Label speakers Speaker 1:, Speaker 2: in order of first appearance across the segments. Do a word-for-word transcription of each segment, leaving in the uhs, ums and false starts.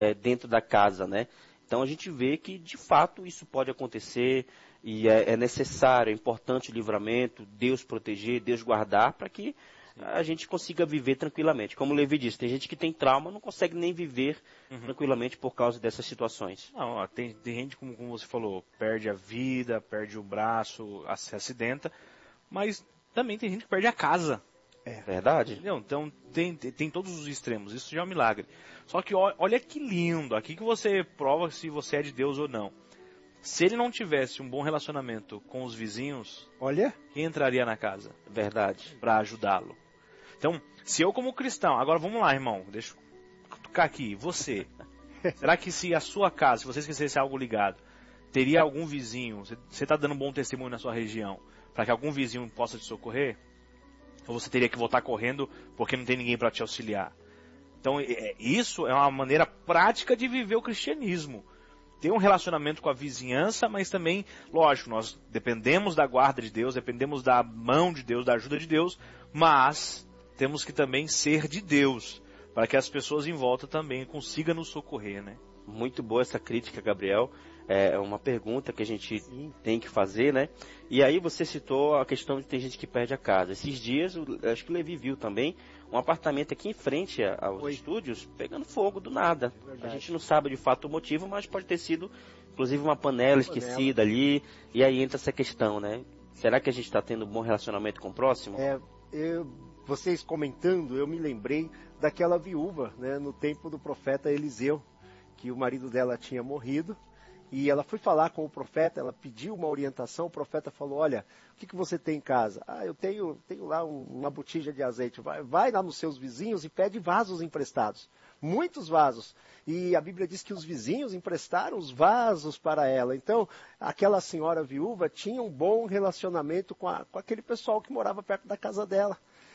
Speaker 1: é, dentro da casa, né? Então a gente vê que de fato isso pode acontecer e é, é necessário, é importante o livramento, Deus proteger, Deus guardar para que a gente consiga viver tranquilamente. Como o Levi disse, tem gente que tem trauma, não consegue nem viver uhum. tranquilamente por causa dessas situações.
Speaker 2: Não, ó, tem, tem gente, como, como você falou, perde a vida, perde o braço, se acidenta, mas também tem gente que perde a casa.
Speaker 1: É verdade.
Speaker 2: Entendeu? Então tem, tem todos os extremos, isso já é um milagre. Só que ó, olha que lindo, aqui que você prova se você é de Deus ou não. Se ele não tivesse um bom relacionamento com os vizinhos,
Speaker 3: olha,
Speaker 2: quem entraria na casa?
Speaker 1: Verdade.
Speaker 2: Para ajudá-lo. Então, se eu como cristão, agora vamos lá, irmão, deixa eu tocar aqui, você, será que se a sua casa, se você esquecesse algo ligado, teria algum vizinho, você está dando um bom testemunho na sua região, para que algum vizinho possa te socorrer? Ou você teria que voltar correndo porque não tem ninguém para te auxiliar? Então, isso é uma maneira prática de viver o cristianismo. Ter um relacionamento com a vizinhança, mas também, lógico, nós dependemos da guarda de Deus, dependemos da mão de Deus, da ajuda de Deus, mas temos que também ser de Deus, para que as pessoas em volta também consigam nos socorrer, né?
Speaker 1: Muito boa essa crítica, Gabriel. É uma pergunta que a gente Sim. tem que fazer, né? E aí você citou a questão de ter gente que perde a casa. Esses dias, acho que o Levi viu também, um apartamento aqui em frente aos Oi. estúdios pegando fogo do nada. É a gente não sabe de fato o motivo, mas pode ter sido, inclusive, uma panela uma esquecida panela. ali. E aí entra essa questão, né? Será que a gente está tendo um bom relacionamento com o próximo?
Speaker 3: É, eu, vocês comentando, eu me lembrei daquela viúva, né? No tempo do profeta Eliseu, que o marido dela tinha morrido. E ela foi falar com o profeta, ela pediu uma orientação, o profeta falou, olha, o que, que você tem em casa? Ah, eu tenho, tenho lá um, uma botija de azeite. Vai, vai lá nos seus vizinhos e pede vasos emprestados. Muitos vasos. E a Bíblia diz que os vizinhos emprestaram os vasos para ela. Então, aquela senhora viúva tinha um bom relacionamento com, a, com aquele pessoal que morava perto da casa dela.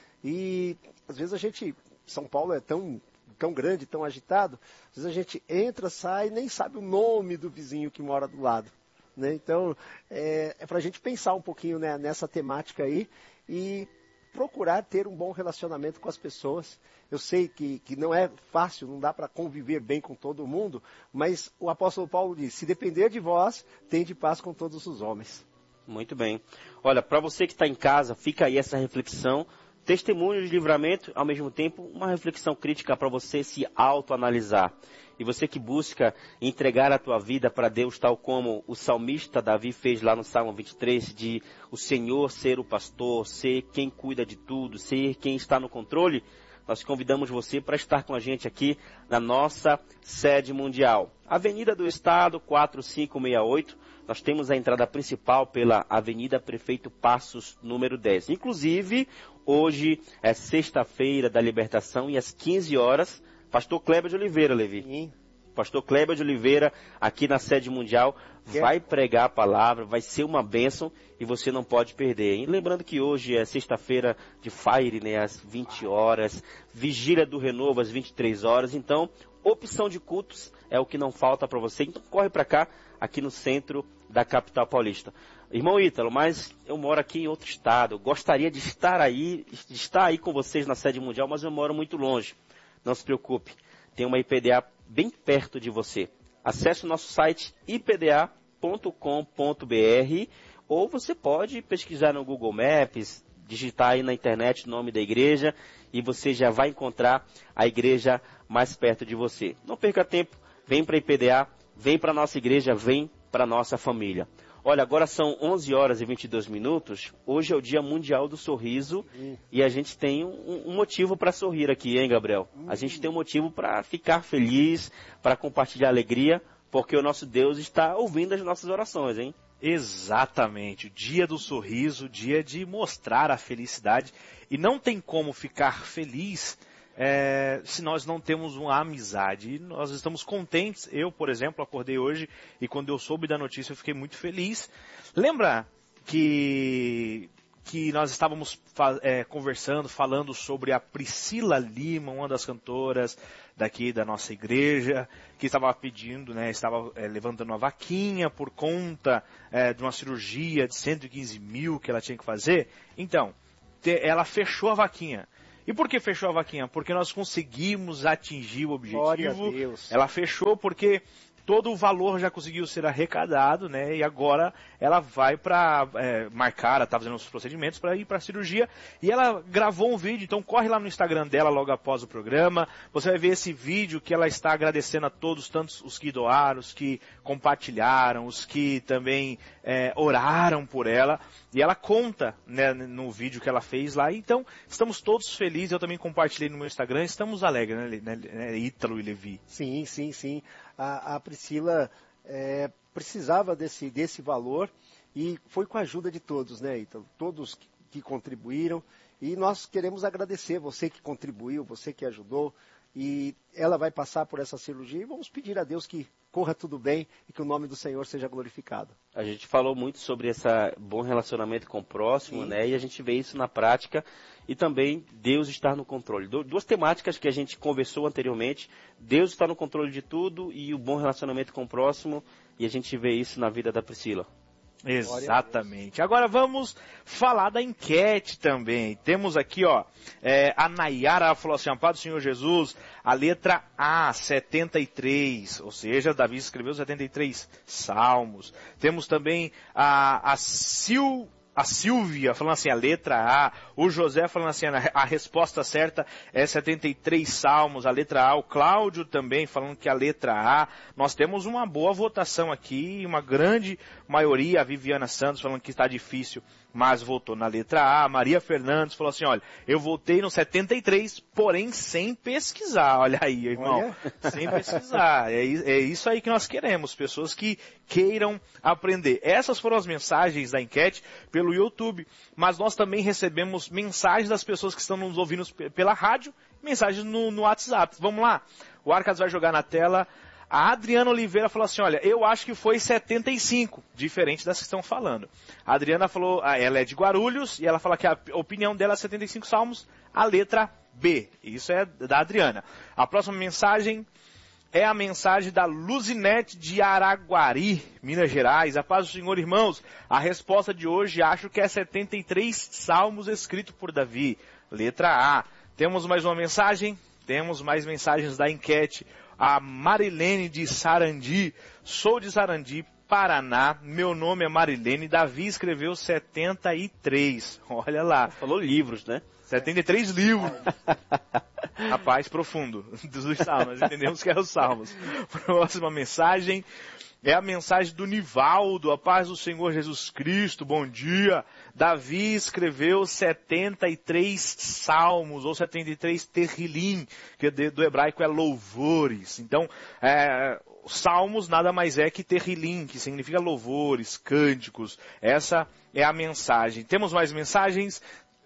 Speaker 3: E, às vezes, a gente... São Paulo é tão... tão grande, tão agitado, às vezes a gente entra, sai, nem sabe o nome do vizinho que mora do lado. Né? Então, é, é para a gente pensar um pouquinho, né, nessa temática aí e procurar ter um bom relacionamento com as pessoas. Eu sei que, que não é fácil, não dá para conviver bem com todo mundo, mas o apóstolo Paulo diz, se depender de vós, tende paz com todos os homens.
Speaker 1: Muito bem. Olha, para você que está em casa, fica aí essa reflexão. Testemunho de livramento, ao mesmo tempo, uma reflexão crítica para você se autoanalisar. E você que busca entregar a tua vida para Deus, tal como o salmista Davi fez lá no Salmo vinte e três, de o Senhor ser o pastor, ser quem cuida de tudo, ser quem está no controle, nós convidamos você para estar com a gente aqui na nossa sede mundial. Avenida do Estado, quatro cinco seis oito. Nós temos a entrada principal pela Avenida Prefeito Passos, número dez. Inclusive, hoje é sexta-feira da libertação e às quinze horas, pastor Kleber de Oliveira, Levi. Sim. Pastor Kleber de Oliveira, aqui na sede mundial, que? vai pregar a palavra, vai ser uma bênção e você não pode perder. E lembrando que hoje é sexta-feira de Fire, né, às vinte horas, Vigília do Renovo às vinte e três horas. Então, opção de cultos é o que não falta para você. Então, corre para cá, aqui no centro da capital paulista. Irmão Ítalo, mas eu moro aqui em outro estado. Eu gostaria de estar aí, de estar aí com vocês na sede mundial, mas eu moro muito longe. Não se preocupe, tem uma I P D A bem perto de você. Acesse o nosso site i p d a ponto com ponto b r ou você pode pesquisar no Google Maps, digitar aí na internet o nome da igreja e você já vai encontrar a igreja mais perto de você. Não perca tempo, vem para a I P D A, vem para a nossa igreja, vem para a nossa família. Olha, agora são onze horas e vinte e dois minutos. Hoje é o Dia Mundial do Sorriso hum. e a gente tem um, um motivo para sorrir aqui, hein, Gabriel? Hum. A gente tem um motivo para ficar feliz, para compartilhar alegria, porque o nosso Deus está ouvindo as nossas orações, hein?
Speaker 2: Exatamente, o dia do sorriso, o dia de mostrar a felicidade. E não tem como ficar feliz É, se nós não temos uma amizade. E nós estamos contentes. Eu, por exemplo, acordei hoje e quando eu soube da notícia eu fiquei muito feliz. Lembra que, que nós estávamos é, conversando, falando sobre a Priscila Lima, uma das cantoras daqui da nossa igreja, que estava pedindo, né, estava é, levantando uma vaquinha por conta é, de uma cirurgia de cento e quinze mil que ela tinha que fazer? Então, te, ela fechou a vaquinha. E por que fechou a vaquinha? Porque nós conseguimos atingir o objetivo.
Speaker 3: Glória a Deus.
Speaker 2: Ela fechou porque todo o valor já conseguiu ser arrecadado, né? E agora ela vai para é, marcar, ela está fazendo os procedimentos para ir para a cirurgia. E ela gravou um vídeo, então corre lá no Instagram dela logo após o programa. Você vai ver esse vídeo que ela está agradecendo a todos, tantos os que doaram, os que compartilharam, os que também é, oraram por ela. E ela conta, né, no vídeo que ela fez lá. Então, estamos todos felizes. Eu também compartilhei no meu Instagram. Estamos alegres, né, né Ítalo e Levi?
Speaker 3: Sim, sim, sim. A, a Priscila é, precisava desse, desse valor e foi com a ajuda de todos, né, Ítalo? Todos que, que contribuíram. E nós queremos agradecer você que contribuiu, você que ajudou. E ela vai passar por essa cirurgia e vamos pedir a Deus que corra tudo bem e que o nome do Senhor seja glorificado.
Speaker 1: A gente falou muito sobre esse bom relacionamento com o próximo, Sim. né? E a gente vê isso na prática e também Deus estar no controle. Duas temáticas que a gente conversou anteriormente, Deus está no controle de tudo e o bom relacionamento com o próximo, e a gente vê isso na vida da Priscila.
Speaker 2: Exatamente. Agora vamos falar da enquete também. Temos aqui, ó, é, a Nayara falou assim, Paz do Senhor Jesus, a letra A, setenta e três, ou seja, Davi escreveu setenta e três salmos. Temos também a, a Sil... A Silvia falando assim, a letra A. O José falando assim, a resposta certa é setenta e três salmos, a letra A. O Cláudio também falando que a letra A. Nós temos uma boa votação aqui, uma grande maioria. A Viviana Santos falando que está difícil, mas votou na letra A. Maria Fernandes falou assim, olha, eu votei no setenta e três, porém sem pesquisar. Olha aí, irmão, olha. Sem pesquisar. É, é isso aí que nós queremos, pessoas que queiram aprender. Essas foram as mensagens da enquete pelo YouTube, mas nós também recebemos mensagens das pessoas que estão nos ouvindo pela rádio, mensagens no, no WhatsApp. Vamos lá? O Arcas vai jogar na tela. A Adriana Oliveira falou assim, olha, eu acho que foi setenta e cinco, diferente das que estão falando. A Adriana falou, ela é de Guarulhos, e ela fala que a opinião dela é setenta e cinco salmos, a letra B. Isso é da Adriana. A próxima mensagem é a mensagem da Luzinete de Araguari, Minas Gerais. A paz do Senhor, irmãos. A resposta de hoje acho que é setenta e três salmos escritos por Davi. Letra A. Temos mais uma mensagem? Temos mais mensagens da enquete. A Marilene de Sarandi. Sou de Sarandi, Paraná. Meu nome é Marilene. Davi escreveu setenta e três. Olha lá.
Speaker 1: Falou livros, né?
Speaker 2: setenta e três livros. Rapaz, profundo. Dos salmos. Entendemos que é os salmos. Próxima mensagem é a mensagem do Nivaldo. A paz do Senhor Jesus Cristo. Bom dia. Davi escreveu setenta e três salmos, ou setenta e três terrilim, que do hebraico é louvores. Então, é, salmos nada mais é que terrilim, que significa louvores, cânticos. Essa é a mensagem. Temos mais mensagens?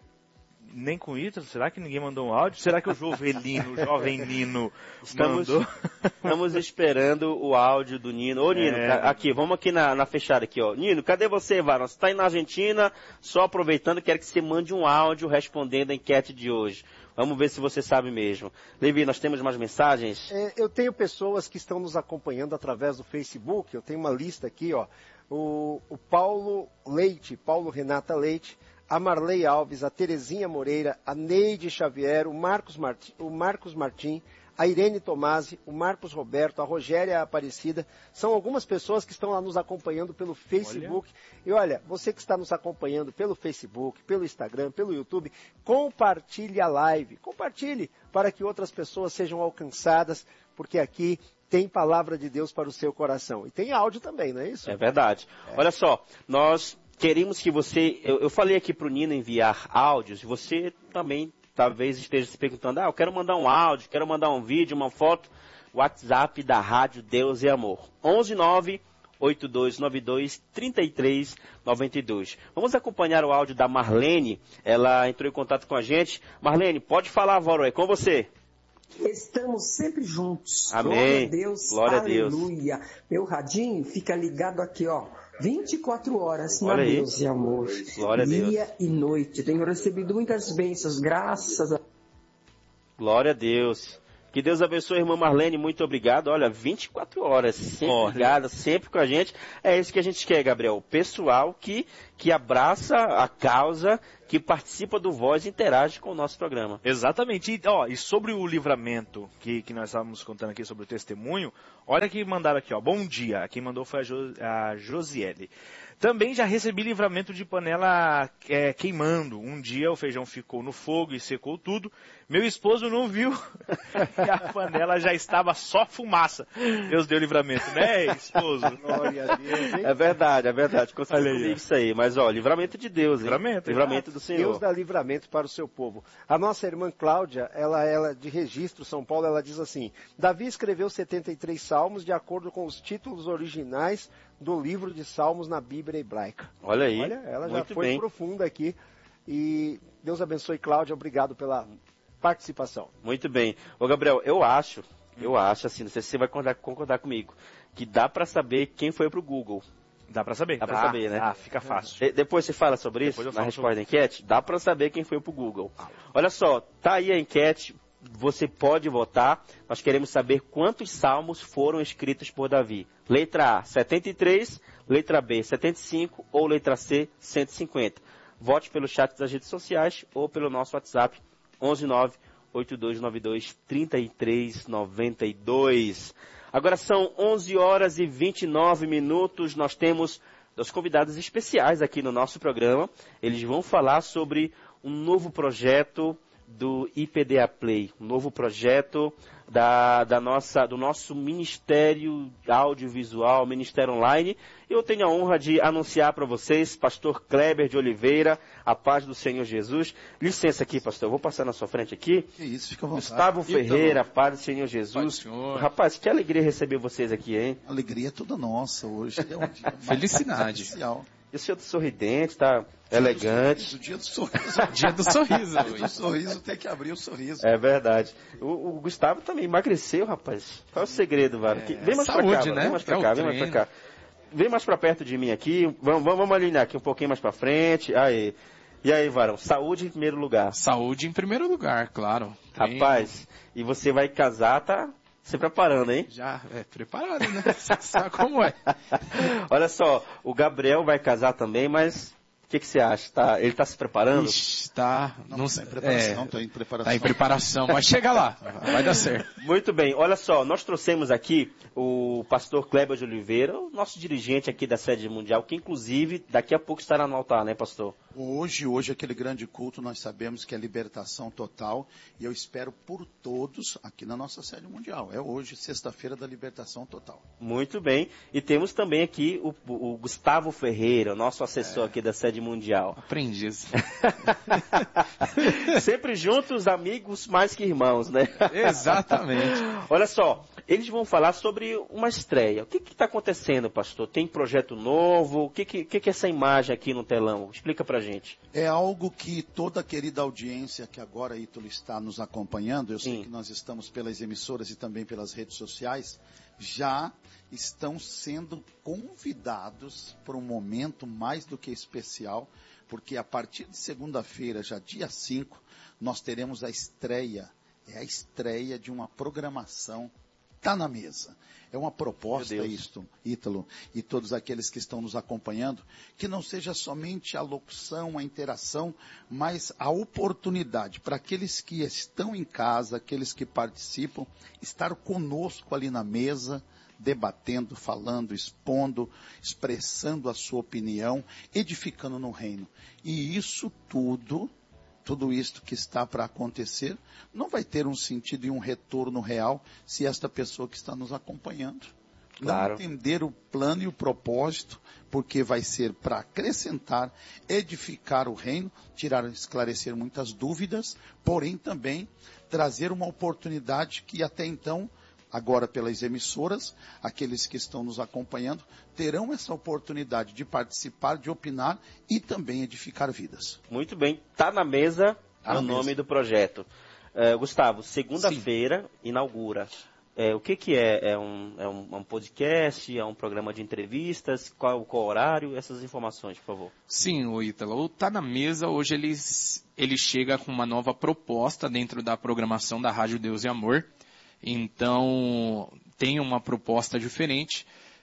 Speaker 2: Nem com Ítalo? Será que ninguém mandou um áudio? Será que o Jovelino, o jovem Nino,
Speaker 1: estamos,
Speaker 2: mandou?
Speaker 1: Estamos esperando o áudio do Nino. Ô Nino, é... aqui, vamos aqui na, na fechada aqui, ó. Nino, cadê você, Varão? Você está aí na Argentina, só aproveitando, quero que você mande um áudio respondendo a enquete de hoje. Vamos ver se você sabe mesmo. Levi, nós temos mais mensagens?
Speaker 3: É, eu tenho pessoas que estão nos acompanhando através do Facebook, eu tenho uma lista aqui, ó. O, o Paulo Leite, Paulo Renata Leite, a Marley Alves, a Terezinha Moreira, a Neide Xavier, o Marcos Martim, o Marcos Martim, a Irene Tomasi, o Marcos Roberto, a Rogéria Aparecida. São algumas pessoas que estão lá nos acompanhando pelo Facebook. Olha. E olha, você que está nos acompanhando pelo Facebook, pelo Instagram, pelo YouTube, compartilhe a live. Compartilhe para que outras pessoas sejam alcançadas, porque aqui tem palavra de Deus para o seu coração. E tem áudio também, não é isso?
Speaker 1: É verdade. É. Olha só, nós queremos que você... Eu, eu falei aqui para o Nino enviar áudios, e você também talvez esteja se perguntando, ah, eu quero mandar um áudio, quero mandar um vídeo, uma foto. WhatsApp da Rádio Deus e Amor. onze nove oito dois nove dois três três nove dois. Vamos acompanhar o áudio da Marlene. Ela entrou em contato com a gente. Marlene, pode falar, Voro, é com você.
Speaker 4: Estamos sempre juntos.
Speaker 1: Amém.
Speaker 4: Glória a Deus.
Speaker 1: Glória
Speaker 4: Aleluia.
Speaker 1: a Deus.
Speaker 4: Meu radinho fica ligado aqui, ó. vinte e quatro horas na
Speaker 1: Olha aí.
Speaker 4: Deus e Amor.
Speaker 1: Glória a Deus.
Speaker 4: Dia e noite. Tenho recebido muitas bênçãos, graças a
Speaker 1: Glória a Deus. Que Deus abençoe a irmã Marlene, muito obrigado. Olha, vinte e quatro horas, sempre ligada, sempre com a gente. É isso que a gente quer, Gabriel. O pessoal que, que abraça a causa, que participa do Voz e interage com o nosso programa.
Speaker 2: Exatamente. E, ó, e sobre o livramento que, que nós estávamos contando aqui sobre o testemunho, olha que mandaram aqui, ó. Bom dia. Quem mandou foi a, jo, a Josiele. Também já recebi livramento de panela é, queimando. Um dia o feijão ficou no fogo e secou tudo. Meu esposo não viu e a panela já estava só fumaça. Deus deu livramento, né, esposo?
Speaker 3: Glória a Deus, hein?
Speaker 1: É verdade, é verdade. Conseguiu comigo isso aí. Mas, ó, livramento de Deus, hein?
Speaker 2: Livramento,
Speaker 1: livramento do Senhor.
Speaker 3: Deus dá livramento para o seu povo. A nossa irmã Cláudia, ela, ela de Registro, São Paulo, ela diz assim: Davi escreveu setenta e três salmos de acordo com os títulos originais do livro de Salmos na Bíblia hebraica.
Speaker 1: Olha aí.
Speaker 3: Olha, ela já
Speaker 1: Muito
Speaker 3: foi
Speaker 1: bem.
Speaker 3: profunda aqui. E Deus abençoe, Cláudia. Obrigado pela participação.
Speaker 1: Muito bem. Ô, Gabriel, eu acho, eu acho, assim, não sei se você vai concordar, concordar comigo, que dá pra saber quem foi pro Google.
Speaker 2: Dá pra saber?
Speaker 1: Dá pra saber, né?
Speaker 2: Ah, fica fácil.
Speaker 1: De- depois você fala sobre isso,
Speaker 2: Depois eu
Speaker 1: na
Speaker 2: falo
Speaker 1: resposta
Speaker 2: sobre-
Speaker 1: da enquete? Dá pra saber quem foi pro Google. Olha só, tá aí a enquete, você pode votar. Nós queremos saber quantos salmos foram escritos por Davi. Letra A, setenta e três, letra B, setenta e cinco ou letra C, cento e cinquenta. Vote pelo chat das redes sociais ou pelo nosso WhatsApp, onze nove oito dois nove dois três três nove dois. Agora são onze horas e vinte e nove minutos. Nós temos dois convidados especiais aqui no nosso programa. Eles vão falar sobre um novo projeto do I P D A Play, um novo projeto da, da nossa, do nosso Ministério Audiovisual, Ministério Online. Eu tenho a honra de anunciar para vocês, pastor Kleber de Oliveira, a paz do Senhor Jesus. Licença aqui, pastor, eu vou passar na sua frente aqui.
Speaker 5: Que isso, fica à vontade.
Speaker 1: Gustavo Ferreira, a paz do Senhor
Speaker 6: Paz
Speaker 1: Jesus.
Speaker 6: do Senhor.
Speaker 1: Rapaz, que alegria receber vocês aqui, hein?
Speaker 5: A alegria é toda nossa hoje. É um dia mais
Speaker 6: Felicidade.
Speaker 5: especial.
Speaker 1: E o senhor tá sorridente, tá elegante.
Speaker 5: O dia do sorriso.
Speaker 6: Dia do sorriso
Speaker 5: O dia do
Speaker 6: hoje.
Speaker 5: sorriso tem que abrir o sorriso.
Speaker 1: É verdade. O, o Gustavo também emagreceu, rapaz. Qual é o segredo, Vara? Que- vem mais pra
Speaker 6: saúde,
Speaker 1: cá, Vara.
Speaker 6: né?
Speaker 1: Vem mais pra
Speaker 6: É o
Speaker 1: cá, vem mais pra
Speaker 6: treino.
Speaker 1: cá. Vem mais pra perto de mim aqui. Vamos, vamos, vamos alinhar aqui um pouquinho mais pra frente. Aí. E aí, Varão? Saúde em primeiro lugar.
Speaker 6: Saúde em primeiro lugar, claro. Treino.
Speaker 1: Rapaz, e você vai casar, tá se preparando, hein?
Speaker 6: Já é preparado, né? Você sabe como é.
Speaker 1: Olha só, o Gabriel vai casar também, mas o que, que você acha? Tá, ele tá se preparando?
Speaker 6: Ixi, tá.
Speaker 5: Não,
Speaker 6: Não,
Speaker 5: tá em preparação,
Speaker 6: é,
Speaker 5: tá em preparação.
Speaker 6: tá em preparação, mas chega lá. Vai dar certo.
Speaker 1: Muito bem, olha só, nós trouxemos aqui o pastor Kleber de Oliveira, o nosso dirigente aqui da sede mundial, que inclusive daqui a pouco estará no altar, né, pastor?
Speaker 5: Hoje, hoje, aquele grande culto, nós sabemos que é libertação total, e eu espero por todos aqui na nossa sede mundial. É hoje, sexta-feira da libertação total.
Speaker 1: Muito bem, e temos também aqui o, o Gustavo Ferreira, o nosso assessor
Speaker 5: É.
Speaker 1: aqui da sede mundial.
Speaker 6: Aprendiz.
Speaker 1: Sempre juntos, amigos mais que irmãos, né?
Speaker 6: Exatamente.
Speaker 1: Olha só, eles vão falar sobre uma estreia. O que está acontecendo, pastor? Tem projeto novo? O que, que, que é essa imagem aqui no telão? Explica pra gente.
Speaker 5: É algo que toda a querida audiência que agora, Ítalo, está nos acompanhando, eu sei
Speaker 1: Sim.
Speaker 5: que nós estamos pelas emissoras e também pelas redes sociais, já estão sendo convidados para um momento mais do que especial, porque a partir de segunda-feira, já dia cinco, nós teremos a estreia, é a estreia de uma programação. Está na mesa. É uma proposta
Speaker 1: Meu Deus.
Speaker 5: isto, Ítalo, e todos aqueles que estão nos acompanhando, que não seja somente a locução, a interação, mas a oportunidade para aqueles que estão em casa, aqueles que participam, estar conosco ali na mesa, debatendo, falando, expondo, expressando a sua opinião, edificando no reino. E isso tudo... Tudo isto que está para acontecer não vai ter um sentido e um retorno real se esta pessoa que está nos acompanhando
Speaker 1: Claro.
Speaker 5: não entender o plano e o propósito, porque vai ser para acrescentar, edificar o reino, tirar, esclarecer muitas dúvidas, porém também trazer uma oportunidade que até então, agora pelas emissoras, aqueles que estão nos acompanhando, terão essa oportunidade de participar, de opinar e também edificar vidas.
Speaker 1: Muito bem, tá na mesa
Speaker 5: Tá
Speaker 1: o
Speaker 5: na
Speaker 1: nome
Speaker 5: mesa.
Speaker 1: do projeto. Eh, Gustavo, segunda-feira inaugura. Eh, o que que é? É um, é um, é um podcast? É um programa de entrevistas? Qual, qual horário? Essas informações, por favor.
Speaker 6: Sim, o Ítalo, o Tá na Mesa, hoje ele, ele chega com uma nova proposta dentro da programação da Rádio Deus e Amor. Então, tem uma proposta diferente.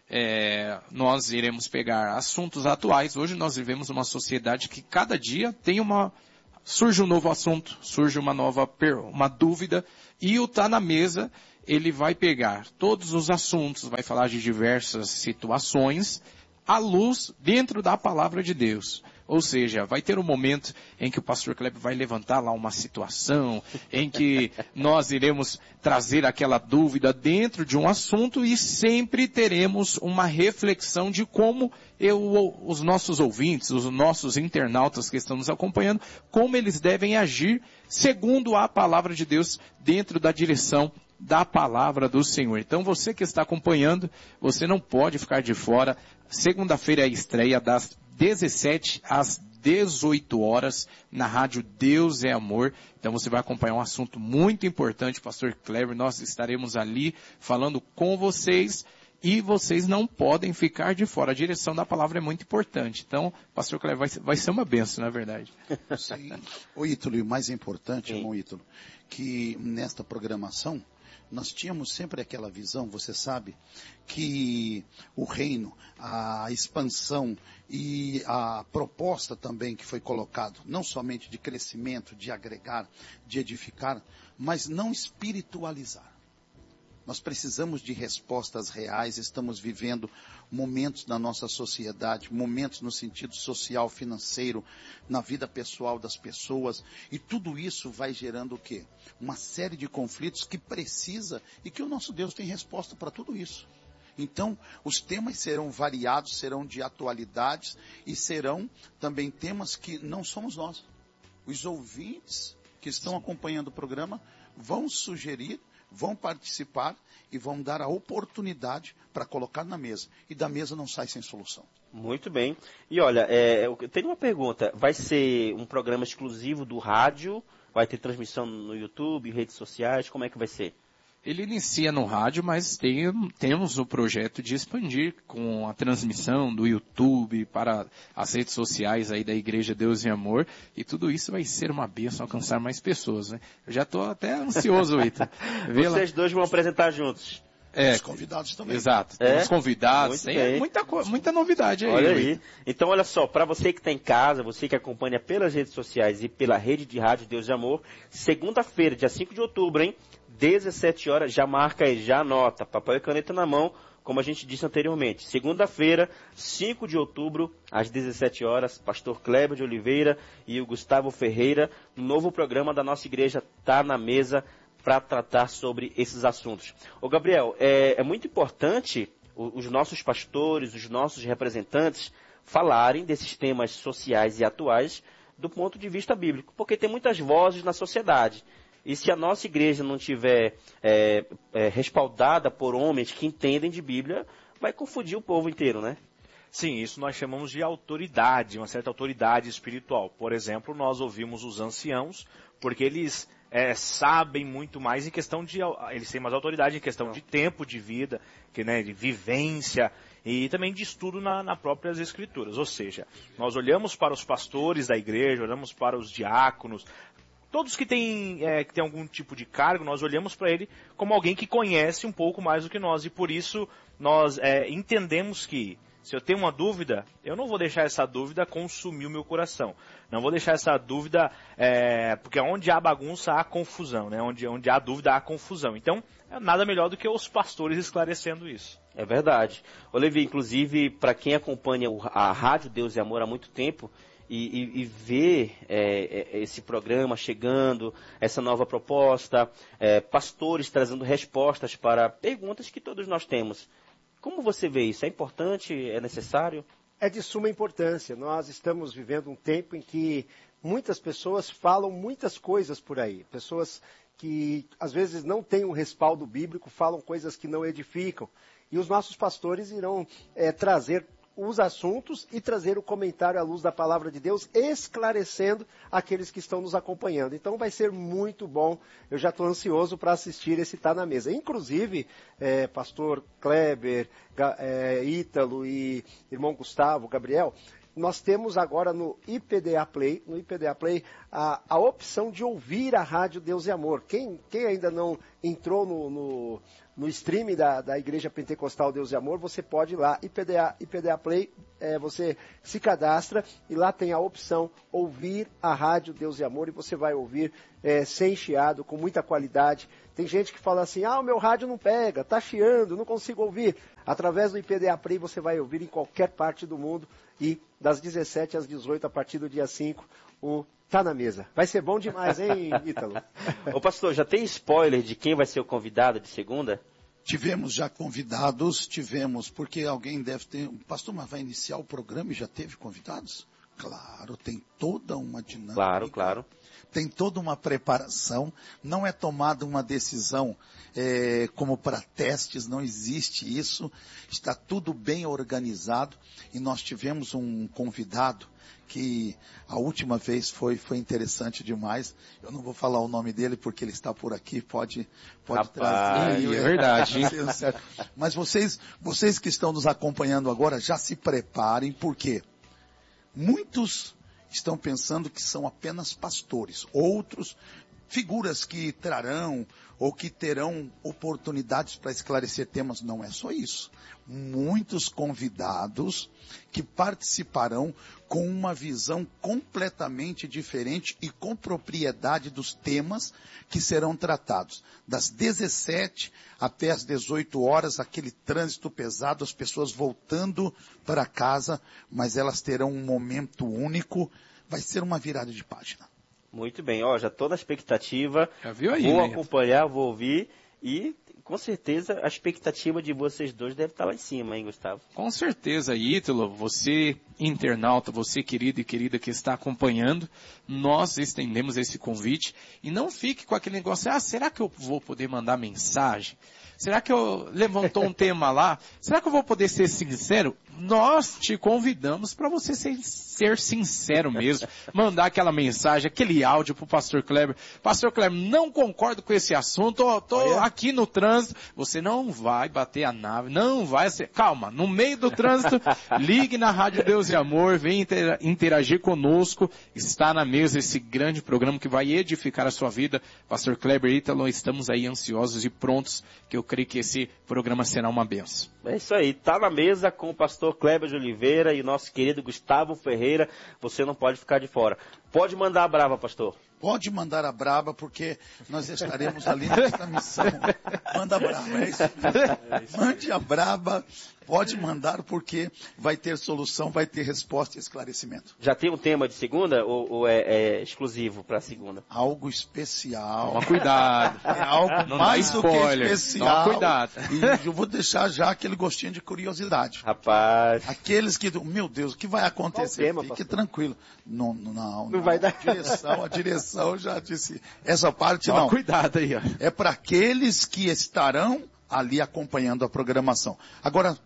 Speaker 6: é, nós iremos pegar assuntos atuais. Hoje nós vivemos uma sociedade que cada dia tem uma, surge um novo assunto, surge uma nova, uma dúvida, e o Tá na Mesa, ele vai pegar todos os assuntos, vai falar de diversas situações, à luz dentro da palavra de Deus. Ou seja, vai ter um momento em que o pastor Kleber vai levantar lá uma situação, em que nós iremos trazer aquela dúvida dentro de um assunto e sempre teremos uma reflexão de como eu, os nossos ouvintes, os nossos internautas que estão nos acompanhando, como eles devem agir segundo a palavra de Deus dentro da direção da palavra do Senhor. Então você que está acompanhando, você não pode ficar de fora. Segunda-feira é a estreia das dezessete às dezoito horas na rádio Deus é Amor. Então você vai acompanhar um assunto muito importante, pastor Kleber. Nós estaremos ali falando com vocês e vocês não podem ficar de fora. A direção da palavra é muito importante. Então, pastor Kleber, vai, vai ser uma benção, na verdade.
Speaker 5: Sim. O Ítalo, e o mais importante, irmão Ítalo, que nesta programação nós tínhamos sempre aquela visão, você sabe, que o reino, a expansão e a proposta também que foi colocado, não somente de crescimento, de agregar, de edificar, mas não espiritualizar. Nós precisamos de respostas reais, estamos vivendo momentos na nossa sociedade, momentos no sentido social, financeiro, na vida pessoal das pessoas, e tudo isso vai gerando o quê? Uma série de conflitos que precisa, e que o nosso Deus tem resposta para tudo isso. Então, os temas serão variados, serão de atualidades, e serão também temas que não somos nós. Os ouvintes que estão acompanhando o programa vão sugerir, vão participar e vão dar a oportunidade para colocar na mesa. E da mesa não sai sem solução.
Speaker 1: Muito bem. E olha, é, eu tenho uma pergunta. Vai ser um programa exclusivo do rádio? Vai ter transmissão no YouTube, redes sociais? Como é que vai ser?
Speaker 6: Ele inicia no rádio, mas tem, temos o projeto de expandir com a transmissão do YouTube para as redes sociais aí da Igreja Deus e Amor, e tudo isso vai ser uma bênção, alcançar mais pessoas, né? Eu já estou até ansioso, Ita.
Speaker 1: Vocês dois vão apresentar juntos.
Speaker 6: É,
Speaker 5: os convidados também.
Speaker 6: Exato,
Speaker 1: é?
Speaker 6: os convidados, tem é muita, muita novidade aí.
Speaker 1: Olha aí. Então, olha só, para você que está em casa, você que acompanha pelas redes sociais e pela rede de rádio Deus e Amor, segunda-feira, dia cinco de outubro, hein? dezessete horas, já marca aí, já anota, papel e caneta na mão, como a gente disse anteriormente. Segunda-feira, cinco de outubro, às dezessete horas, pastor Kleber de Oliveira e o Gustavo Ferreira, no novo programa da nossa igreja Tá na Mesa, para tratar sobre esses assuntos. Ô Gabriel, é, é muito importante os nossos pastores, os nossos representantes falarem desses temas sociais e atuais do ponto de vista bíblico, porque tem muitas vozes na sociedade. E se a nossa igreja não tiver é, é, respaldada por homens que entendem de Bíblia, vai confundir o povo inteiro, né?
Speaker 2: Sim, isso nós chamamos de autoridade, uma certa autoridade espiritual. Por exemplo, nós ouvimos os anciãos, porque eles é, sabem muito mais em questão de... Eles têm mais autoridade em questão de tempo de vida, que, né, de vivência e também de estudo na, na próprias escrituras. Ou seja, nós olhamos para os pastores da igreja, olhamos para os diáconos, todos que têm, é, que têm algum tipo de cargo, nós olhamos para ele como alguém que conhece um pouco mais do que nós. E por isso nós é, entendemos que, se eu tenho uma dúvida, eu não vou deixar essa dúvida consumir o meu coração. Não vou deixar essa dúvida, é, porque onde há bagunça há confusão, né? Onde, onde há dúvida há confusão. Então, é nada melhor do que os pastores esclarecendo isso.
Speaker 1: É verdade. Olivia, inclusive, para quem acompanha a Rádio Deus e Amor há muito tempo, E, e, e ver é, esse programa chegando, essa nova proposta, é, pastores trazendo respostas para perguntas que todos nós temos. Como você vê isso? É importante? É necessário?
Speaker 3: É de suma importância. Nós estamos vivendo um tempo em que muitas pessoas falam muitas coisas por aí. Pessoas que às vezes não têm um respaldo bíblico, falam coisas que não edificam. E os nossos pastores irão é, trazer os assuntos e trazer o comentário à luz da palavra de Deus, esclarecendo aqueles que estão nos acompanhando. Então vai ser muito bom, eu já estou ansioso para assistir esse Tá na Mesa. Inclusive, é, pastor Kleber, é, Ítalo e irmão Gustavo, Gabriel, nós temos agora no I P D A Play, no I P D A Play, a, a opção de ouvir a Rádio Deus e Amor. Quem, quem ainda não entrou no, no, no stream da, da Igreja Pentecostal Deus e Amor, você pode ir lá, I P D A, I P D A Play, é, você se cadastra e lá tem a opção ouvir a Rádio Deus e Amor e você vai ouvir é, sem chiado, com muita qualidade. Tem gente que fala assim, ah, o meu rádio não pega, tá chiando, não consigo ouvir. Através do I P D A Play você vai ouvir em qualquer parte do mundo e das dezessete às dezoito, a partir do dia cinco, o Tá na Mesa. Vai ser bom demais, hein, Ítalo?
Speaker 1: Ô pastor, já tem spoiler de quem vai ser o convidado de segunda?
Speaker 5: Tivemos já convidados, tivemos, porque alguém deve ter... Pastor, mas vai iniciar o programa e já teve convidados? Claro, tem toda uma dinâmica.
Speaker 1: Claro, claro.
Speaker 5: Tem toda uma preparação, não é tomada uma decisão é, como para testes, não existe isso, está tudo bem organizado e nós tivemos um convidado que a última vez foi, foi interessante demais, eu não vou falar o nome dele porque ele está por aqui, pode, pode
Speaker 1: Rapaz,
Speaker 5: trazer.
Speaker 6: É verdade.
Speaker 5: Mas vocês, vocês que estão nos acompanhando agora, já se preparem, porque muitos estão pensando que são apenas pastores, outros figuras que trarão ou que terão oportunidades para esclarecer temas, não é só isso. Muitos convidados que participarão com uma visão completamente diferente e com propriedade dos temas que serão tratados. Das dezessete até as dezoito horas, aquele trânsito pesado, as pessoas voltando para casa, mas elas terão um momento único, vai ser uma virada de página.
Speaker 1: Muito bem, ó, já estou na expectativa,
Speaker 6: Já viu aí,
Speaker 1: vou
Speaker 6: né?
Speaker 1: acompanhar, vou ouvir e com certeza a expectativa de vocês dois deve estar lá em cima, hein, Gustavo?
Speaker 6: Com certeza, Ítalo, você internauta, você querido e querida que está acompanhando, nós estendemos esse convite e não fique com aquele negócio, ah, será que eu vou poder mandar mensagem? Será que eu levantou um tema lá? Será que eu vou poder ser sincero? Nós te convidamos para você ser, ser sincero mesmo. Mandar aquela mensagem, aquele áudio pro pastor Kleber. Pastor Kleber, não concordo com esse assunto, ó, tô
Speaker 3: Olha.
Speaker 6: aqui no trânsito. Você não vai bater a nave, não vai ser... Calma, no meio do trânsito, ligue na Rádio Deus e Amor, vem intera- interagir conosco. Está na mesa esse grande programa que vai edificar a sua vida. Pastor Kleber e Ítalo, estamos aí ansiosos e prontos, que eu creio que esse programa será uma benção.
Speaker 1: É isso aí, tá na mesa com o pastor Kleber de Oliveira e o nosso querido Gustavo Ferreira, você não pode ficar de fora. Pode mandar a brava, pastor.
Speaker 5: Pode mandar a braba, porque nós estaremos ali nessa missão. Manda a braba, é isso? Mande a braba, pode mandar, porque vai ter solução, vai ter resposta e esclarecimento.
Speaker 1: Já tem um tema de segunda ou, ou é, é exclusivo para segunda?
Speaker 5: Algo especial.
Speaker 6: Toma cuidado.
Speaker 5: É algo
Speaker 6: Não
Speaker 5: mais
Speaker 6: dá
Speaker 5: do que
Speaker 6: spoiler.
Speaker 5: especial.
Speaker 6: Toma cuidado.
Speaker 5: E eu vou deixar já aquele gostinho de curiosidade.
Speaker 1: Rapaz,
Speaker 5: Aqueles que, meu Deus, o que vai acontecer?
Speaker 3: Qual o tema,
Speaker 5: Fique
Speaker 3: pastor?
Speaker 5: tranquilo. Não, não, não.
Speaker 3: Não vai dar.
Speaker 5: A direção, a direção já disse. Essa parte
Speaker 6: Toma
Speaker 5: não.
Speaker 6: cuidado aí, ó.
Speaker 5: É para aqueles que estarão ali acompanhando a programação. Agora,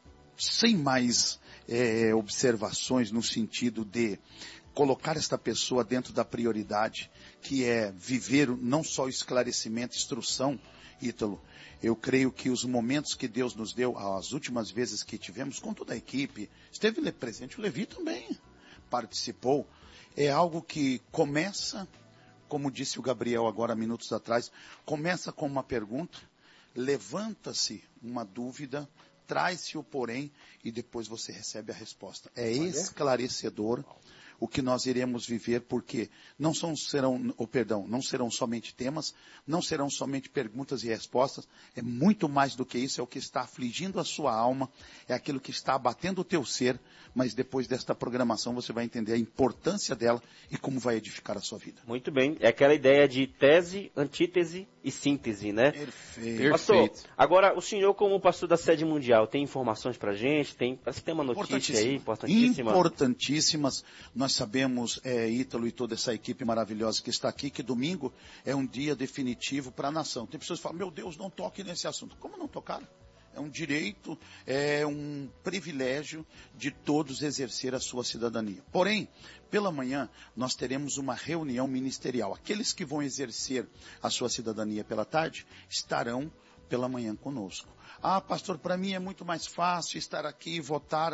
Speaker 5: sem mais é, observações no sentido de colocar esta pessoa dentro da prioridade, que é viver não só o esclarecimento, instrução, Ítalo, eu creio que os momentos que Deus nos deu, as últimas vezes que tivemos com toda a equipe, esteve presente, o Levi também participou, é algo que começa, como disse o Gabriel agora minutos atrás, começa com uma pergunta, levanta-se uma dúvida, traz-se o porém e depois você recebe a resposta. É esclarecedor o que nós iremos viver, porque não são, serão, oh, perdão, não serão somente temas, não serão somente perguntas e respostas, é muito mais do que isso, é o que está afligindo a sua alma, é aquilo que está abatendo o teu ser, mas depois desta programação você vai entender a importância dela e como vai edificar a sua vida.
Speaker 1: muito bem. É aquela ideia de tese, antítese e síntese, né?
Speaker 5: Perfeito.
Speaker 1: Pastor,
Speaker 6: Perfeito.
Speaker 1: agora o senhor como pastor da sede mundial, tem informações pra gente? Tem, parece que tem uma notícia aí, importantíssima.
Speaker 5: Importantíssimas. Nós sabemos, é, Ítalo e toda essa equipe maravilhosa que está aqui, que domingo é um dia definitivo para a nação. Tem pessoas que falam, meu Deus, não toque nesse assunto. Como não tocar? É um direito, é um privilégio de todos exercer a sua cidadania. Porém, pela manhã, nós teremos uma reunião ministerial. Aqueles que vão exercer a sua cidadania pela tarde estarão pela manhã conosco. Ah, pastor, para mim é muito mais fácil estar aqui e votar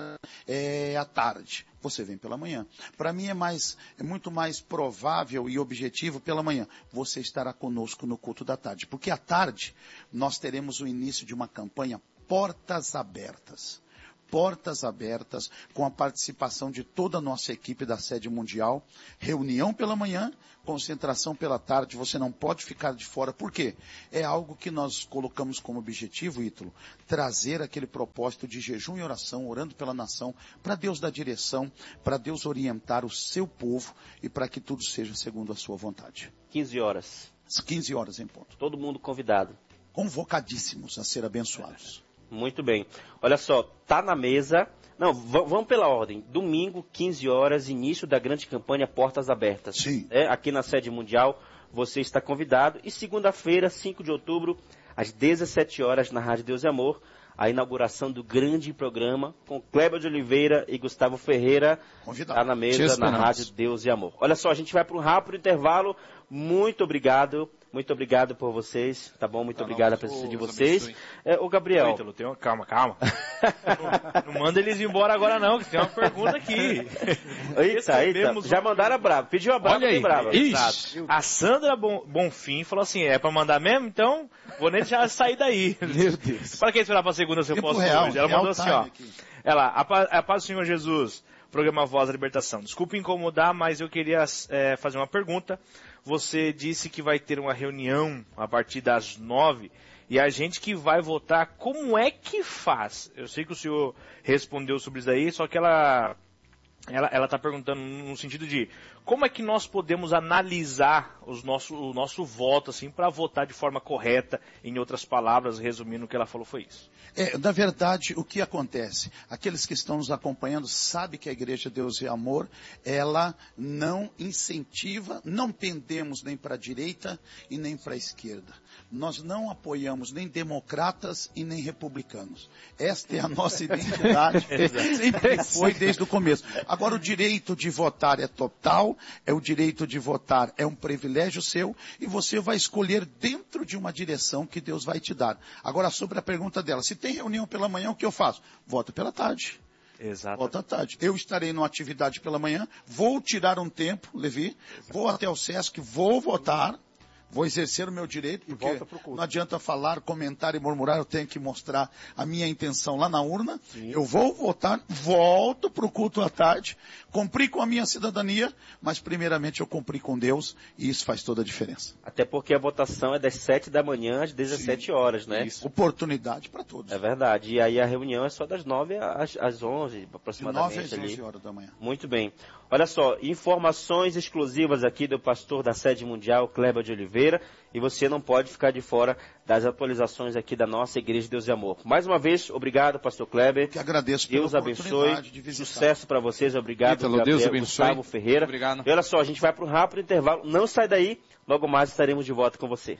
Speaker 5: é, à tarde. Você vem pela manhã. Para mim é, mais, é muito mais provável e objetivo pela manhã. Você estará conosco no culto da tarde. Porque à tarde nós teremos o início de uma campanha Portas Abertas. Portas abertas, com a participação de toda a nossa equipe da sede mundial, reunião pela manhã, concentração pela tarde, você não pode ficar de fora. Por quê? É algo que nós colocamos como objetivo, Ítalo, trazer aquele propósito de jejum e oração, orando pela nação, para Deus dar direção, para Deus orientar o seu povo e para que tudo seja segundo a sua vontade.
Speaker 1: quinze horas.
Speaker 5: Às quinze horas em ponto.
Speaker 1: Todo mundo convidado.
Speaker 5: Convocadíssimos a ser abençoados.
Speaker 1: Muito bem. Olha só, tá na mesa. Não, v- vamos pela ordem. Domingo, quinze horas, início da grande campanha Portas Abertas.
Speaker 5: Sim.
Speaker 1: É, aqui na sede mundial, você está convidado. E segunda-feira, cinco de outubro, às dezessete horas, na Rádio Deus e Amor, a inauguração do grande programa com Cléber de Oliveira e Gustavo Ferreira.
Speaker 5: Convidado.
Speaker 1: Tá na mesa, na Rádio Deus e Amor. Olha só, a gente vai para um rápido intervalo. Muito obrigado. Muito obrigado por vocês, tá bom? Muito
Speaker 5: Tá,
Speaker 1: obrigado
Speaker 5: não,
Speaker 1: pela presença de
Speaker 2: Deus
Speaker 1: vocês.
Speaker 2: abençoe.
Speaker 1: É, ô, Gabriel.
Speaker 2: Ítalo, tem uma... Calma, calma. não, não manda eles ir embora agora não, que tem uma pergunta aqui.
Speaker 1: Eita, eita.
Speaker 2: Recebemos
Speaker 1: Já
Speaker 2: um-
Speaker 1: mandaram a brava. Pediu a brava,
Speaker 6: Olha aí.
Speaker 1: bem brava.
Speaker 6: Ixi.
Speaker 1: Exato.
Speaker 2: A Sandra Bon- Bonfim falou assim, é pra mandar mesmo? Então, vou nem deixar sair daí.
Speaker 6: Meu Deus.
Speaker 2: Para que esperar pra segunda se eu
Speaker 5: Tempo
Speaker 2: posso
Speaker 5: real,
Speaker 2: hoje? Ela
Speaker 5: real
Speaker 2: mandou assim,
Speaker 5: time
Speaker 2: ó.
Speaker 5: aqui.
Speaker 2: Ela, a, pa- a paz do Senhor Jesus, programa Voz da Libertação. Desculpe incomodar, mas eu queria é, fazer uma pergunta. Você disse que vai ter uma reunião a partir das nove e a gente que vai votar, como é que faz? Eu sei que o senhor respondeu sobre isso aí, só que ela ela ela está perguntando no sentido de como é que nós podemos analisar os nosso, o nosso voto assim para votar de forma correta. Em outras palavras, resumindo, o que ela falou foi isso.
Speaker 5: É, na verdade, o que acontece? Aqueles que estão nos acompanhando sabem que a Igreja Deus e Amor, ela não incentiva, não pendemos nem para a direita e nem para a esquerda. Nós não apoiamos nem democratas e nem republicanos. Esta é a nossa identidade, sempre foi desde o começo. Agora, o direito de votar é total, é o direito de votar, é um privilégio seu, e você vai escolher dentro de uma direção que Deus vai te dar. Agora, sobre a pergunta dela, se tem reunião pela manhã, o que eu faço? Voto pela tarde.
Speaker 2: Exato.
Speaker 5: Volta à tarde. Eu estarei numa atividade pela manhã, vou tirar um tempo, Levi, vou até o Sesc, vou votar, vou exercer o meu direito, porque
Speaker 3: volta pro culto.
Speaker 5: não adianta falar, comentar e murmurar, eu tenho que mostrar a minha intenção lá na urna. Eu vou votar, volto para o culto à tarde, cumpri com a minha cidadania, mas primeiramente eu cumpri com Deus, e isso faz toda a diferença.
Speaker 1: Até porque a votação é das sete da manhã às dezessete horas, né?
Speaker 5: Isso. Oportunidade para todos.
Speaker 1: É verdade. E aí a reunião é só das nove às, às onze,
Speaker 5: De nove
Speaker 1: aproximadamente.
Speaker 5: às
Speaker 1: ali.
Speaker 5: onze horas da manhã.
Speaker 1: Muito bem. Olha só, informações exclusivas aqui do pastor da Sede Mundial, Cléber de Oliveira, e você não pode ficar de fora das atualizações aqui da nossa Igreja Deus e Amor. Mais uma vez, obrigado, pastor Kleber.
Speaker 5: Que agradeço pela
Speaker 1: Deus abençoe.
Speaker 5: oportunidade de visitar.
Speaker 1: Sucesso para vocês. Obrigado,
Speaker 6: Ítalo,
Speaker 1: Gabriel,
Speaker 6: Deus abençoe.
Speaker 1: Gustavo Ferreira.
Speaker 6: Obrigado.
Speaker 1: E olha só, a gente vai para um rápido intervalo. Não sai daí. Logo mais estaremos de volta com você.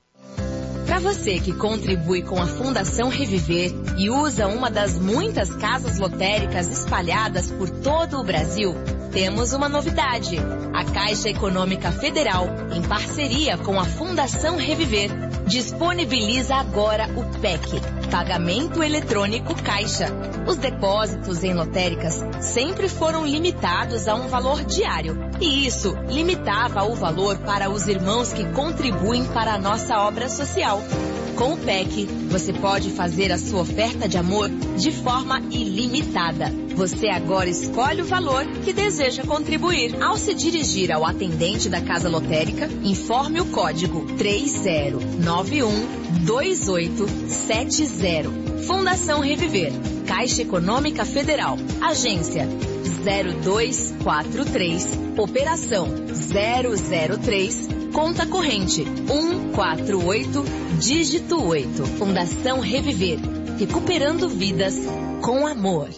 Speaker 7: Para você que contribui com a Fundação Reviver e usa uma das muitas casas lotéricas espalhadas por todo o Brasil, temos uma novidade. A Caixa Econômica Federal, em parceria com a Fundação Reviver, disponibiliza agora o P E C, Pagamento Eletrônico Caixa. Os depósitos em lotéricas sempre foram limitados a um valor diário, e isso limitava o valor para os irmãos que contribuem para a nossa obra social. Com o P E C, você pode fazer a sua oferta de amor de forma ilimitada. Você agora escolhe o valor que deseja contribuir. Ao se dirigir ao atendente da casa lotérica, informe o código três zero nove um dois oito sete zero. Fundação Reviver, Caixa Econômica Federal, Agência zero dois quatro três, Operação zero zero três, Conta corrente um quatro oito, dígito oito. Fundação Reviver, recuperando vidas com amor.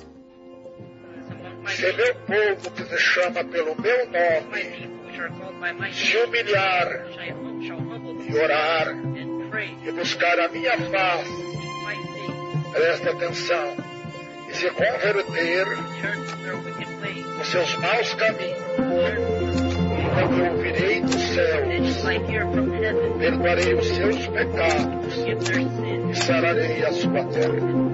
Speaker 8: Se meu povo que se chama pelo meu nome se humilhar e orar e buscar a minha face, preste atenção, e se converter dos seus maus caminhos, quando ouvirei dos céus, perdoarei os seus pecados e sararei a sua terra.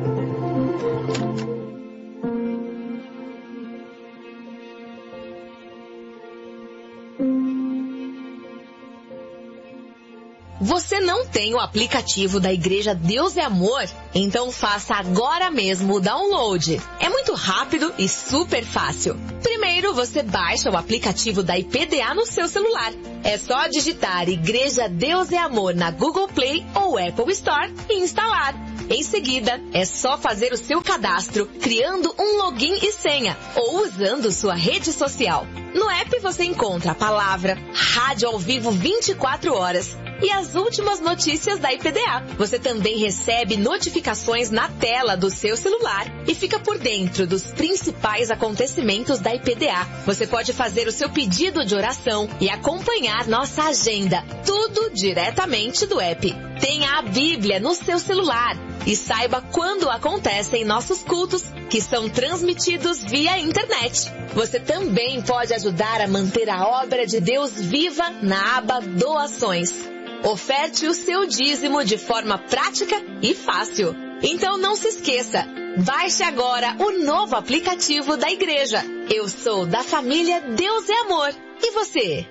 Speaker 7: Você não tem o aplicativo da Igreja Deus é Amor? Então faça agora mesmo o download. É muito rápido e super fácil. Primeiro, você baixa o aplicativo da I P D A no seu celular. É só digitar Igreja Deus é Amor na Google Play ou Apple Store e instalar. Em seguida, é só fazer o seu cadastro, criando um login e senha, ou usando sua rede social. No app você encontra a palavra Rádio ao Vivo vinte e quatro horas e as últimas notícias da I P D A. Você também recebe notificações na tela do seu celular e fica por dentro dos principais acontecimentos da I P D A. Você pode fazer o seu pedido de oração e acompanhar nossa agenda, tudo diretamente do app. Tenha a Bíblia no seu celular e saiba quando acontecem nossos cultos, que são transmitidos via internet. Você também pode ajudar a manter a obra de Deus viva na aba Doações. Oferte o seu dízimo de forma prática e fácil. Então não se esqueça, baixe agora o novo aplicativo da igreja. Eu sou da família Deus é Amor. E você?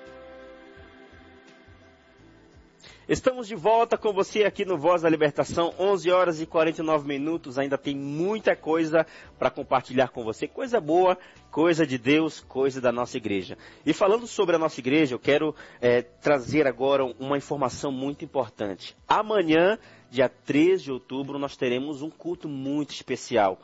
Speaker 1: Estamos de volta com você aqui no Voz da Libertação, onze horas e quarenta e nove minutos, ainda tem muita coisa para compartilhar com você, coisa boa, coisa de Deus, coisa da nossa igreja. E falando sobre a nossa igreja, eu quero é, trazer agora uma informação muito importante. Amanhã, dia três de outubro, nós teremos um culto muito especial.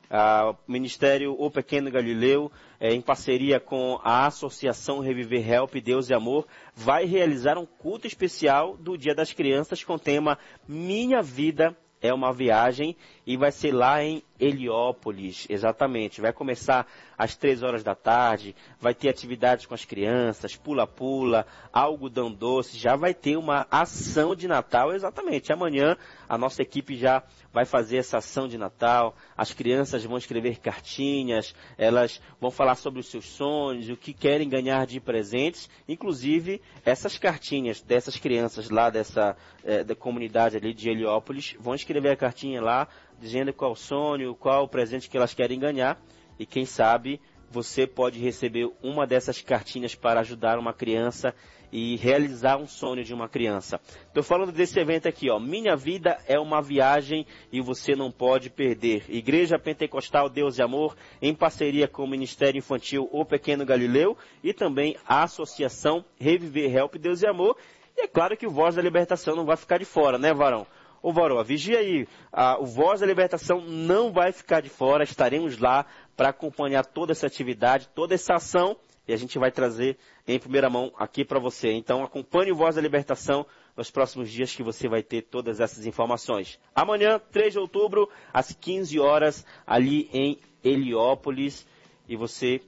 Speaker 1: O Ministério O Pequeno Galileu, é, em parceria com a Associação Reviver Help Deus e Amor, vai realizar um culto especial do Dia das Crianças com o tema Minha Vida é uma Viagem, e vai ser lá em Heliópolis, exatamente. Vai começar às três horas da tarde, vai ter atividades com as crianças, pula-pula, algodão doce, já vai ter uma ação de Natal, exatamente. Amanhã a nossa equipe já vai fazer essa ação de Natal, as crianças vão escrever cartinhas, elas vão falar sobre os seus sonhos, o que querem ganhar de presentes, inclusive essas cartinhas dessas crianças lá dessa é, da comunidade ali de Heliópolis, vão escrever a cartinha lá, dizendo qual o sonho, qual o presente que elas querem ganhar, e quem sabe você pode receber uma dessas cartinhas para ajudar uma criança e realizar um sonho de uma criança. Estou falando desse evento aqui, ó, Minha Vida é uma Viagem e você não pode perder. Igreja Pentecostal Deus e Amor, em parceria com o Ministério Infantil O Pequeno Galileu e também a Associação Reviver Help Deus e Amor. E é claro que o Voz da Libertação não vai ficar de fora, né, Varão? Ô Varão, vigia aí, ah, o Voz da Libertação não vai ficar de fora, estaremos lá para acompanhar toda essa atividade, toda essa ação, e a gente vai trazer em primeira mão aqui para você. Então acompanhe o Voz da Libertação nos próximos dias que você vai ter todas essas informações. Amanhã, três de outubro, às quinze horas, ali em Heliópolis, e você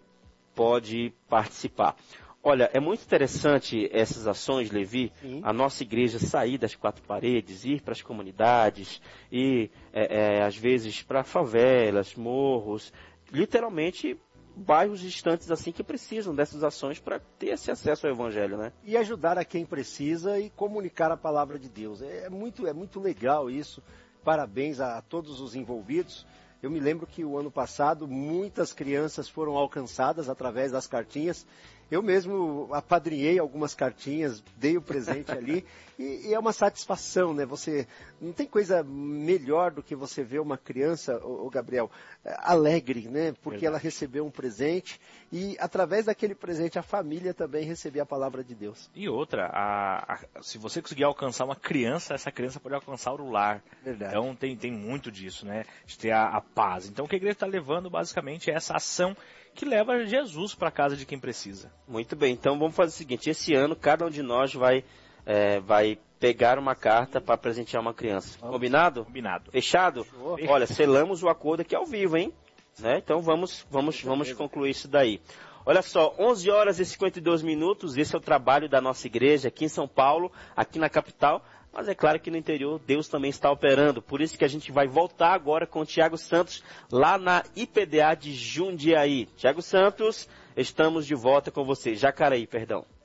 Speaker 1: pode participar. Olha, é muito interessante essas ações, Levi, Sim. a nossa igreja sair das quatro paredes, ir para as comunidades, ir, é, é, às vezes, para favelas, morros, literalmente bairros distantes assim que precisam dessas ações para ter esse acesso ao Evangelho, né?
Speaker 3: E ajudar a quem precisa e comunicar a palavra de Deus. É muito, é muito legal isso. Parabéns a, a todos os envolvidos. Eu me lembro que o ano passado muitas crianças foram alcançadas através das cartinhas. Eu mesmo apadrinhei algumas cartinhas, dei o presente ali, e, e é uma satisfação, né? Você, não tem coisa melhor do que você ver uma criança, ô, ô Gabriel, alegre, né? Porque Verdade. Ela recebeu um presente e através daquele presente a família também recebeu a palavra de Deus.
Speaker 2: E outra, a, a, se você conseguir alcançar uma criança, essa criança pode alcançar o lar.
Speaker 3: Verdade.
Speaker 2: Então tem, tem muito disso, né? De ter a, a paz. Então o que a igreja está levando basicamente é essa ação que leva Jesus para a casa de quem precisa.
Speaker 1: Muito bem, então vamos fazer o seguinte, esse ano cada um de nós vai, é, vai pegar uma carta para presentear uma criança. Combinado?
Speaker 2: Combinado.
Speaker 1: Fechado? Fechou. Olha, selamos o acordo aqui ao vivo, hein? Né? Então vamos, vamos, vamos concluir isso daí. Olha só, onze horas e cinquenta e dois minutos, esse é o trabalho da nossa igreja aqui em São Paulo, aqui na capital. Mas é claro que no interior Deus também está operando. Por isso que a gente vai voltar agora com o Tiago Santos, lá na I P D A de Jundiaí. Tiago Santos, estamos de volta com você. Jacareí, perdão.